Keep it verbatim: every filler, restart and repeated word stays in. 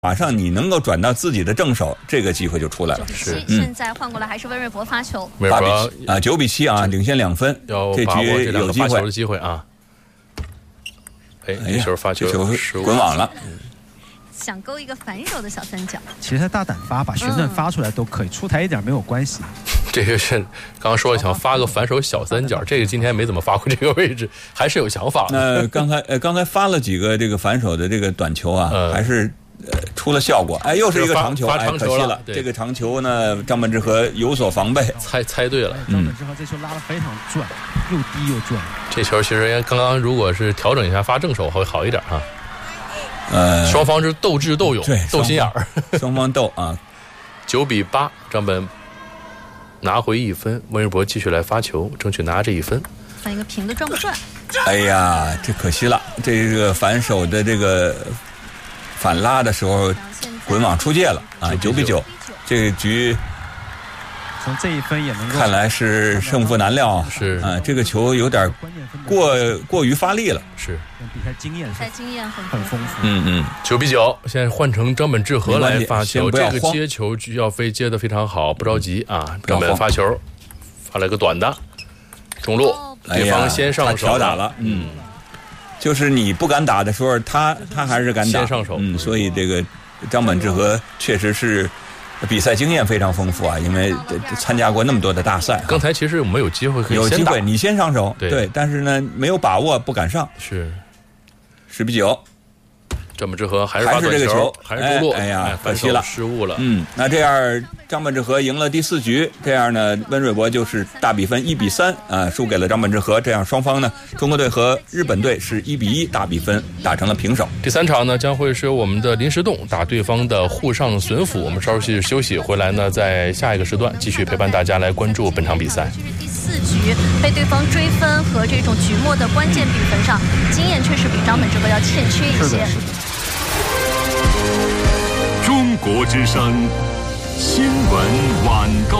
马上你能够转到自己的正手，这个机会就出来了。 是，现在换过来还是温瑞博发球， 八比七啊，九比七啊，领先两分， 要这局有机会的机会啊。哎，这球发球， 球滚网了。 想勾一个反手的小三角， 其实他大胆发，把旋转发出来都可以，出台一点没有关系。 这个是刚刚说了想发个反手小三角，这个今天没怎么发挥这个位置，还是有想法。 那刚才呃刚才发了几个这个反手的这个短球啊， 嗯、 还是呃出了效果。哎，又是一个长球， 发长球哎、可惜了。这个长球呢，张本智和有所防备， 猜猜对了。 张本智和这球拉得非常转，又低又转。 这球其实刚刚如果是调整一下发正手会好一点啊。 呃， 双方是斗智斗勇， 对， 斗心眼儿， 双方斗啊。 九比八，张本拿回一分，温瑞博继续来发球，争取拿这一分。 反一个平的转不转？ 哎呀，这可惜了，这个反手的这个反拉的时候，滚网出界了啊，九比九，这个局。 从这一分也能够看来是胜负难料， 是啊，这个球有点过过于发力了， 是比赛经验比赛经验很很丰富， 嗯嗯， 九比九，现在换成张本智和来发球，这个接球要飞接得非常好，不着急啊，张本发球，发了个短的，中路，对方先上手挑打了，嗯，就是你不敢打的时候，他他还是敢打， 先上手， 嗯，所以这个张本智和确实是。比赛经验非常丰富啊，因为参加过那么多的大赛。 刚才其实我们有机会可以有机会，你先上手， 对， 对但是呢没有把握，不敢上。 是， 十比九， 张本智和还是还是这个球， 还是中路， 哎呀， 可惜了，失误了。 嗯，那这样张本智和赢了第四局，这样呢，温瑞博就是大比分一比三啊，输给了张本智和。这样双方呢，中国队和日本队是一比一大比分打成了平手。 第三场呢，将会是由我们的林时栋打对方的沪上隼辅。我们稍事休息回来呢，在下一个时段继续陪伴大家来关注本场比赛。 第四局被对方追分和这种局末的关键比分上，经验确实比张本智和要欠缺一些。 中国之声新闻晚高。